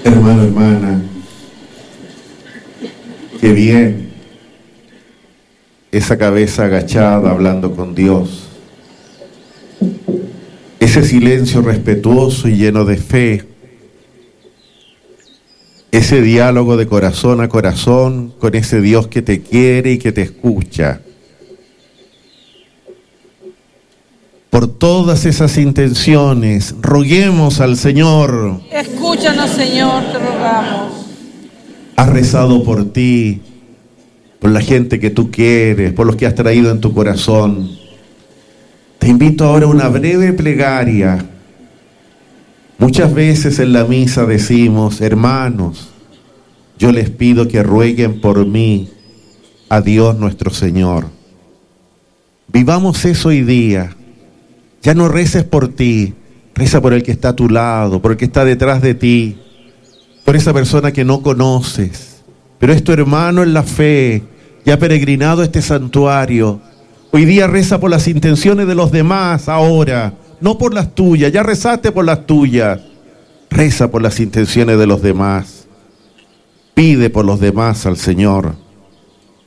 Hermano, hermana, qué bien esa cabeza agachada hablando con Dios, ese silencio respetuoso y lleno de fe, ese diálogo de corazón a corazón con ese Dios que te quiere y que te escucha. Por todas esas intenciones, roguemos al Señor. Escúchanos, Señor, te rogamos. Has rezado por ti, por la gente que tú quieres, por los que has traído en tu corazón. Te invito ahora a una breve plegaria. Muchas veces en la misa decimos: hermanos, yo les pido que rueguen por mí a Dios nuestro Señor. Vivamos eso hoy día. Ya no reces por ti, reza por el que está a tu lado, por el que está detrás de ti, por esa persona que no conoces, pero es tu hermano en la fe y ha peregrinado a este santuario. Hoy día reza por las intenciones de los demás ahora, no por las tuyas. Ya rezaste por las tuyas, reza por las intenciones de los demás. Pide por los demás al Señor.